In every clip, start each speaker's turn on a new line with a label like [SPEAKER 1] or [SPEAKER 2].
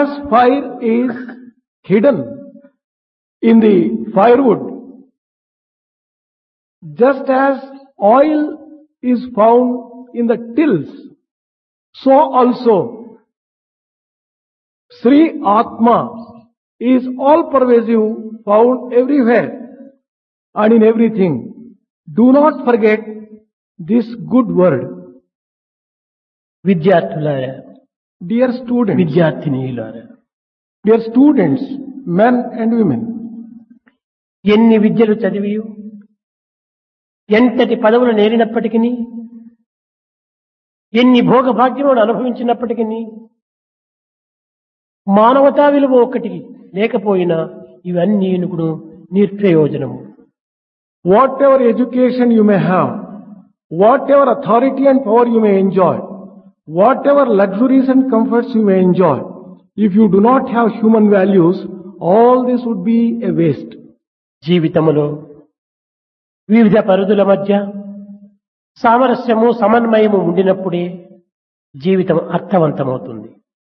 [SPEAKER 1] As fire is hidden in the firewood, just as oil is found in the tills, so also Sri Atma is all pervasive, found everywhere and in everything. Do not forget this good word.
[SPEAKER 2] విద్యార్థులారా,
[SPEAKER 1] Dear students,
[SPEAKER 2] విద్యార్థినీయులారా,
[SPEAKER 1] dear students, men and women,
[SPEAKER 2] ఎన్ని విద్యలు చదివి ఎంతటి పదవులు నేరినప్పటికీ, ఎన్ని భోగభాగ్యములు అనుభవించినప్పటికీ, మానవతా విలువ ఒకటి లేకపోయినా ఇవన్నీ నిష్ప్రయోజనము.
[SPEAKER 1] whatever education you may have, whatever authority and power you may enjoy, whatever luxuries and comforts you may enjoy, if you do not have human values, all this would be a waste.
[SPEAKER 2] జీవితములో వివిధ పరిధుల మధ్య సామరస్యము సమన్వయము ఉండినప్పుడే జీవితం అర్థవంతమవుతుంది.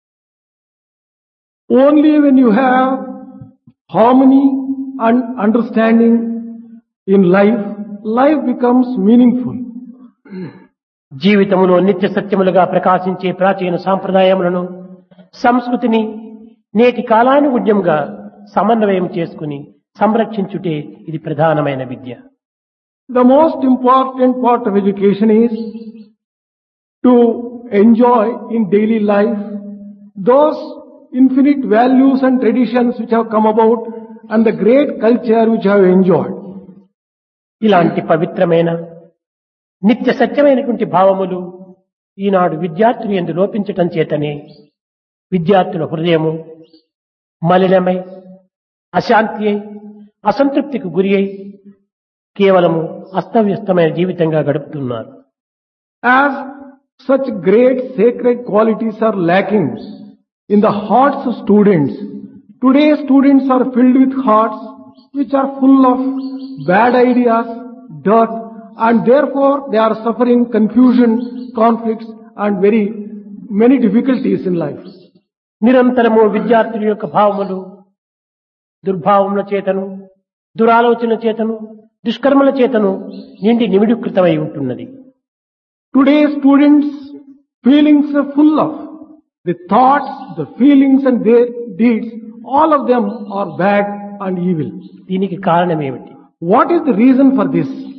[SPEAKER 1] Only when you have harmony and understanding in life, life becomes meaningful.
[SPEAKER 2] జీవితంలో నిత్య సత్యములుగా ప్రకాశించే ప్రాచీన సాంప్రదాయములను, సంస్కృతిని నేటి కాలానుగుణ్యంగా సమన్వయం చేసుకుని సంరక్షించుటే ఇది ప్రధానమైన విద్య.
[SPEAKER 1] The most important part of education is to enjoy in daily life those infinite values and traditions which have come about and the great culture which have enjoyed.
[SPEAKER 2] ఇలాంటి పవిత్రమైన నిత్య సత్యమైనటువంటి భావములు ఈనాడు విద్యార్థులు యందు లోపించటం చేతనే విద్యార్థుల హృదయము మలినమై, అశాంతి అయి, అసంతృప్తికి గురి అయి కేవలము అస్తవ్యస్తమైన జీవితంగా గడుపుతున్నారు.
[SPEAKER 1] As such great sacred qualities are lacking in the hearts of students, today students are filled with hearts which are full of bad ideas, dirt, and therefore they are suffering confusion, conflicts and very many difficulties in life.
[SPEAKER 2] నిరంతరము విద్యార్థుల యొక్క భావములు దుర్భావముల చేతను, దురాలోచన చేతను, దుష్కర్మల చేతను నిండి నిమిడీకృతమై ఉంటున్నది.
[SPEAKER 1] Today students' feelings are full of the thoughts, the feelings and their deeds, all of them are bad and evil.
[SPEAKER 2] దీనికి కారణం ఏమిటి?
[SPEAKER 1] What is the reason for this?